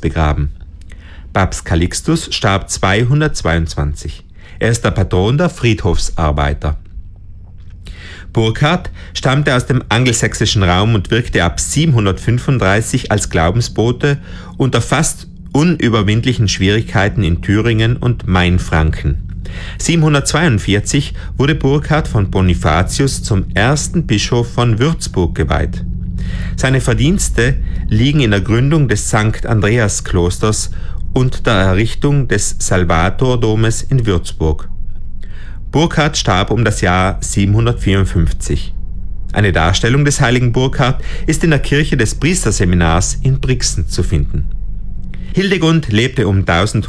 begraben. Papst Calixtus starb 222. Er ist der Patron der Friedhofsarbeiter. Burckhardt stammte aus dem angelsächsischen Raum und wirkte ab 735 als Glaubensbote unter fast unüberwindlichen Schwierigkeiten in Thüringen und Mainfranken. 742 wurde Burckhardt von Bonifatius zum ersten Bischof von Würzburg geweiht. Seine Verdienste liegen in der Gründung des St. Andreas Klosters und der Errichtung des Salvatordomes in Würzburg. Burckhardt starb um das Jahr 754. Eine Darstellung des heiligen Burckhardt ist in der Kirche des Priesterseminars in Brixen zu finden. Hildegund lebte um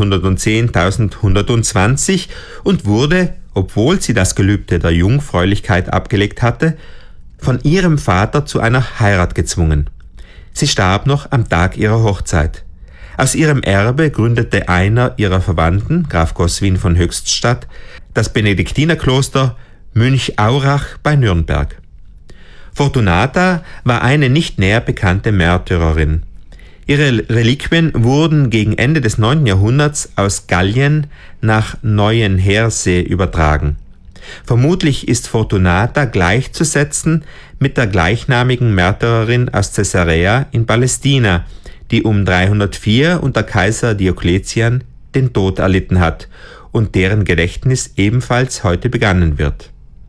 1110-1120 und wurde, obwohl sie das Gelübde der Jungfräulichkeit abgelegt hatte, von ihrem Vater zu einer Heirat gezwungen. Sie starb noch am Tag ihrer Hochzeit. Aus ihrem Erbe gründete einer ihrer Verwandten, Graf Goswin von Höchststadt, das Benediktinerkloster Münchaurach bei Nürnberg. Fortunata war eine nicht näher bekannte Märtyrerin. Ihre Reliquien wurden gegen Ende des 9. Jahrhunderts aus Gallien nach Neuenheerse übertragen. Vermutlich ist Fortunata gleichzusetzen mit der gleichnamigen Märtyrerin aus Caesarea in Palästina, die um 304 unter Kaiser Diokletian den Tod erlitten hat und deren Gedächtnis ebenfalls heute begangen wird.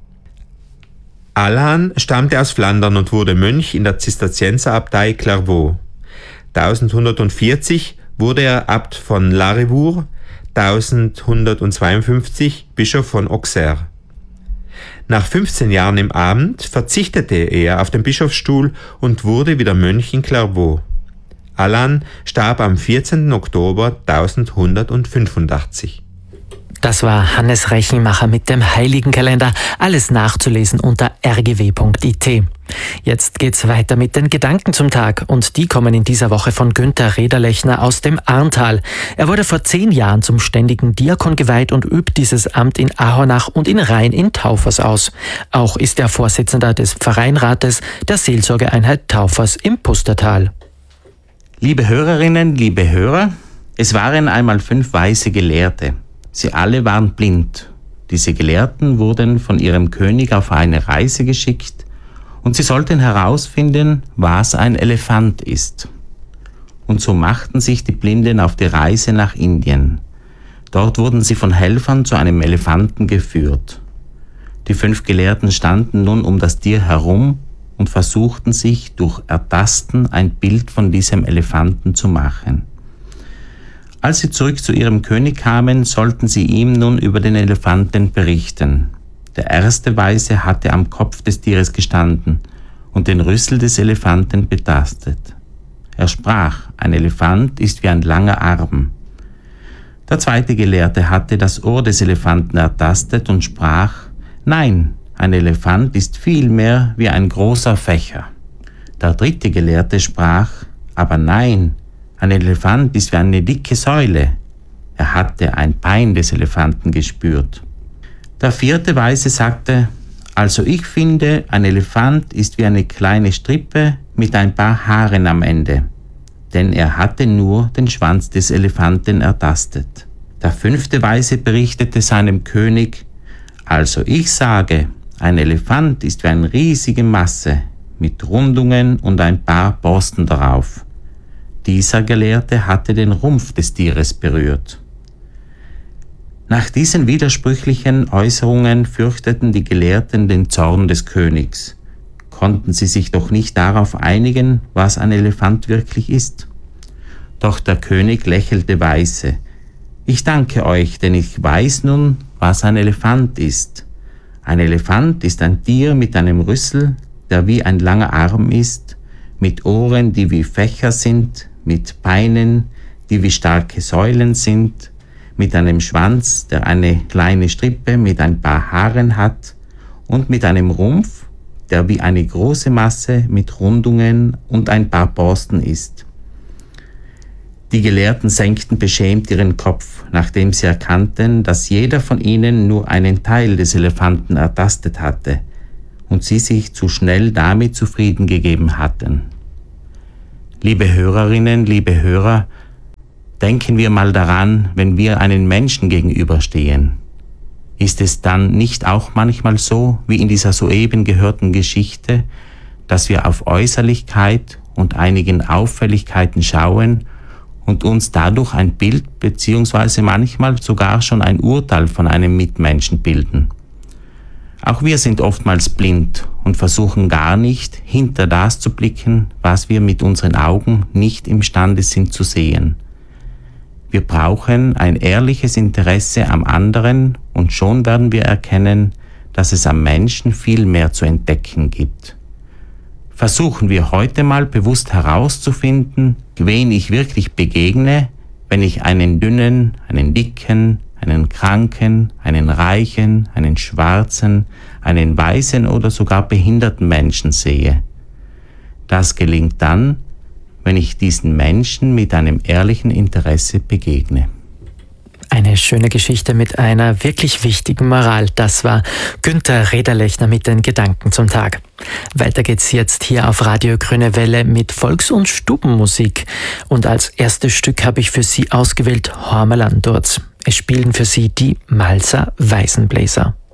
Alain stammte aus Flandern und wurde Mönch in der Zisterzienserabtei Clairvaux. 1140 wurde er Abt von Larivur, 1152 Bischof von Auxerre. Nach 15 Jahren im Amt verzichtete er auf den Bischofsstuhl und wurde wieder Mönch in Clairvaux. Alain starb am 14. Oktober 1185. Das war Hannes Rechenmacher mit dem Heiligenkalender. Alles nachzulesen unter rgw.it. Jetzt geht's weiter mit den Gedanken zum Tag und die kommen in dieser Woche von Günther Rederlechner aus dem Arntal. Er wurde vor 10 Jahren zum ständigen Diakon geweiht und übt dieses Amt in Ahornach und in Rhein in Taufers aus. Auch ist er Vorsitzender des Pfarreinrates der Seelsorgeeinheit Taufers im Pustertal. Liebe Hörerinnen, liebe Hörer, es waren einmal 5 weise Gelehrte. Sie alle waren blind. Diese Gelehrten wurden von ihrem König auf eine Reise geschickt und sie sollten herausfinden, was ein Elefant ist. Und so machten sich die Blinden auf die Reise nach Indien. Dort wurden sie von Helfern zu einem Elefanten geführt. Die 5 Gelehrten standen nun um das Tier herum und versuchten sich durch Ertasten ein Bild von diesem Elefanten zu machen. Als sie zurück zu ihrem König kamen, sollten sie ihm nun über den Elefanten berichten. Der erste Weise hatte am Kopf des Tieres gestanden und den Rüssel des Elefanten betastet. Er sprach, ein Elefant ist wie ein langer Arm. Der zweite Gelehrte hatte das Ohr des Elefanten ertastet und sprach, nein, ein Elefant ist vielmehr wie ein großer Fächer. Der dritte Gelehrte sprach, aber nein, ein Elefant ist wie eine dicke Säule. Er hatte ein Bein des Elefanten gespürt. Der vierte Weise sagte, also ich finde, ein Elefant ist wie eine kleine Strippe mit ein paar Haaren am Ende. Denn er hatte nur den Schwanz des Elefanten ertastet. Der fünfte Weise berichtete seinem König, also ich sage, ein Elefant ist wie eine riesige Masse mit Rundungen und ein paar Borsten darauf. Dieser Gelehrte hatte den Rumpf des Tieres berührt. Nach diesen widersprüchlichen Äußerungen fürchteten die Gelehrten den Zorn des Königs. Konnten sie sich doch nicht darauf einigen, was ein Elefant wirklich ist? Doch der König lächelte weise. Ich danke euch, denn ich weiß nun, was ein Elefant ist. Ein Elefant ist ein Tier mit einem Rüssel, der wie ein langer Arm ist, mit Ohren, die wie Fächer sind, mit Beinen, die wie starke Säulen sind, mit einem Schwanz, der eine kleine Strippe mit ein paar Haaren hat und mit einem Rumpf, der wie eine große Masse mit Rundungen und ein paar Borsten ist. Die Gelehrten senkten beschämt ihren Kopf, nachdem sie erkannten, dass jeder von ihnen nur einen Teil des Elefanten ertastet hatte und sie sich zu schnell damit zufrieden gegeben hatten. Liebe Hörerinnen, liebe Hörer, Denken wir mal daran, wenn wir einen Menschen gegenüberstehen. Ist es dann nicht auch manchmal so, wie in dieser soeben gehörten Geschichte, dass wir auf Äußerlichkeit und einigen Auffälligkeiten schauen und uns dadurch ein Bild bzw. manchmal sogar schon ein Urteil von einem Mitmenschen bilden? Auch wir sind oftmals blind und versuchen gar nicht, hinter das zu blicken, was wir mit unseren Augen nicht imstande sind zu sehen. Wir brauchen ein ehrliches Interesse am anderen und schon werden wir erkennen, dass es am Menschen viel mehr zu entdecken gibt. Versuchen wir heute mal bewusst herauszufinden, wen ich wirklich begegne, wenn ich einen dünnen, einen dicken, einen kranken, einen reichen, einen schwarzen, einen weißen oder sogar behinderten Menschen sehe. Das gelingt dann, wenn ich diesen Menschen mit einem ehrlichen Interesse begegne. Eine schöne Geschichte mit einer wirklich wichtigen Moral. Das war Günther Rederlechner mit den Gedanken zum Tag. Weiter geht's jetzt hier auf Radio Grüne Welle mit Volks- und Stubenmusik. Und als erstes Stück habe ich für Sie ausgewählt Hormelandurz. Es spielen für Sie die Malser Weißenbläser.